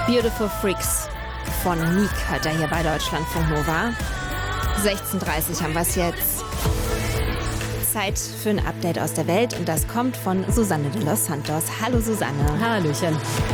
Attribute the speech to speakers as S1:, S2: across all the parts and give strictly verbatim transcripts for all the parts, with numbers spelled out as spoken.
S1: Beautiful Freaks von Meek hört er hier bei Deutschlandfunk Nova. sechzehn Uhr dreißig haben wir es jetzt. Zeit für ein Update aus der Welt und das kommt von Susanne de los Santos. Hallo Susanne.
S2: Hallöchen.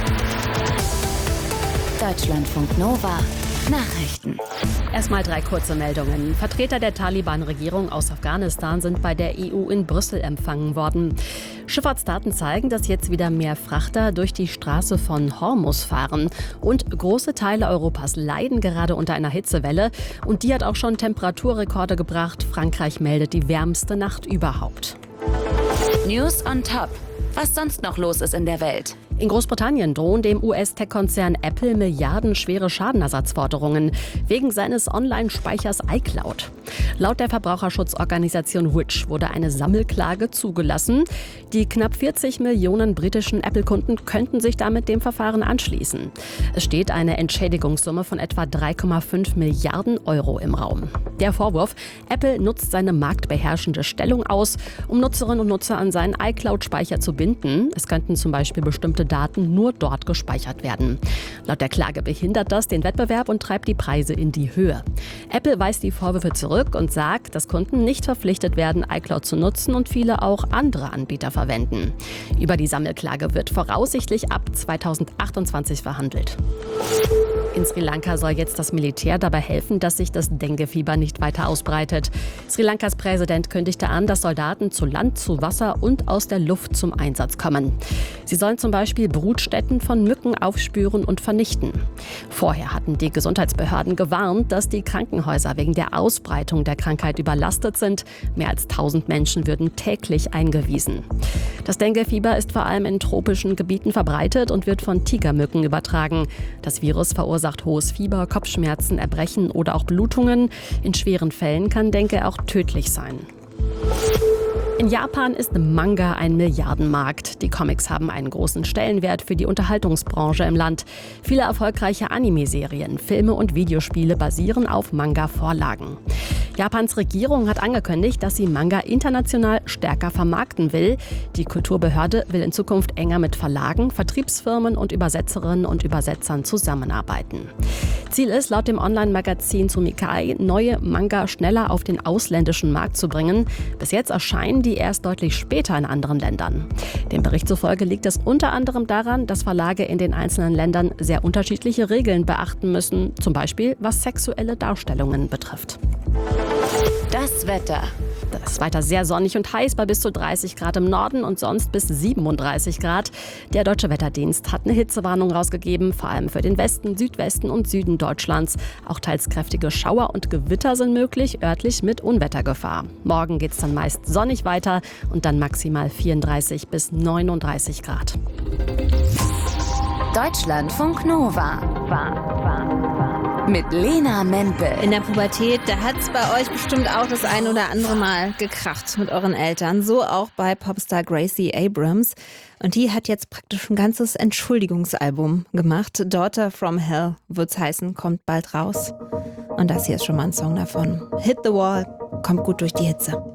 S3: Deutschlandfunk Nova. Nachrichten.
S2: Erstmal drei kurze Meldungen. Vertreter der Taliban-Regierung aus Afghanistan sind bei der E U in Brüssel empfangen worden. Schifffahrtsdaten zeigen, dass jetzt wieder mehr Frachter durch die Straße von Hormuz fahren. Und große Teile Europas leiden gerade unter einer Hitzewelle. Und die hat auch schon Temperaturrekorde gebracht. Frankreich meldet die wärmste Nacht überhaupt.
S3: News on top. Was sonst noch los ist in der Welt.
S2: In Großbritannien drohen dem U S-Tech-Konzern Apple milliardenschwere Schadenersatzforderungen wegen seines Online-Speichers iCloud. Laut der Verbraucherschutzorganisation Which wurde eine Sammelklage zugelassen. Die knapp vierzig Millionen britischen Apple-Kunden könnten sich damit dem Verfahren anschließen. Es steht eine Entschädigungssumme von etwa drei Komma fünf Milliarden Euro im Raum. Der Vorwurf: Apple nutzt seine marktbeherrschende Stellung aus, um Nutzerinnen und Nutzer an seinen iCloud-Speicher zu binden. Es könnten zum Beispiel bestimmte Daten nur dort gespeichert werden. Laut der Klage behindert das den Wettbewerb und treibt die Preise in die Höhe. Apple weist die Vorwürfe zurück und sagt, dass Kunden nicht verpflichtet werden, iCloud zu nutzen und viele auch andere Anbieter verwenden. Über die Sammelklage wird voraussichtlich ab zweitausendachtundzwanzig verhandelt. In Sri Lanka soll jetzt das Militär dabei helfen, dass sich das Dengue-Fieber nicht weiter ausbreitet. Sri Lankas Präsident kündigte an, dass Soldaten zu Land, zu Wasser und aus der Luft zum Einsatz kommen. Sie sollen zum Beispiel Brutstätten von Mücken aufspüren und vernichten. Vorher hatten die Gesundheitsbehörden gewarnt, dass die Krankenhäuser wegen der Ausbreitung der Krankheit überlastet sind. Mehr als tausend Menschen würden täglich eingewiesen. Das Dengue-Fieber ist vor allem in tropischen Gebieten verbreitet und wird von Tigermücken übertragen. Das Virus verursacht hohes Fieber, Kopfschmerzen, Erbrechen oder auch Blutungen. In schweren Fällen kann Dengue auch tödlich sein. In Japan ist Manga ein Milliardenmarkt. Die Comics haben einen großen Stellenwert für die Unterhaltungsbranche im Land. Viele erfolgreiche Anime-Serien, Filme und Videospiele basieren auf Manga-Vorlagen. Japans Regierung hat angekündigt, dass sie Manga international stärker vermarkten will. Die Kulturbehörde will in Zukunft enger mit Verlagen, Vertriebsfirmen und Übersetzerinnen und Übersetzern zusammenarbeiten. Ziel ist, laut dem Online-Magazin Sumikai, neue Manga schneller auf den ausländischen Markt zu bringen. Bis jetzt erscheinen die erst deutlich später in anderen Ländern. Dem Bericht zufolge liegt es unter anderem daran, dass Verlage in den einzelnen Ländern sehr unterschiedliche Regeln beachten müssen, zum Beispiel was sexuelle Darstellungen betrifft.
S3: Das Wetter.
S2: Es ist weiter sehr sonnig und heiß bei bis zu dreißig Grad im Norden und sonst bis siebenunddreißig Grad. Der Deutsche Wetterdienst hat eine Hitzewarnung rausgegeben, vor allem für den Westen, Südwesten und Süden Deutschlands. Auch teils kräftige Schauer und Gewitter sind möglich, örtlich mit Unwettergefahr. Morgen geht es dann meist sonnig weiter und dann maximal vierunddreißig bis neununddreißig Grad.
S3: Deutschlandfunk Nova. Mit Lena Mempel.
S1: In der Pubertät, da hat es bei euch bestimmt auch das ein oder andere Mal gekracht mit euren Eltern. So auch bei Popstar Gracie Abrams. Und die hat jetzt praktisch ein ganzes Entschuldigungsalbum gemacht. Daughter from Hell wird's heißen, kommt bald raus. Und das hier ist schon mal ein Song davon. Hit the Wall, kommt gut durch die Hitze.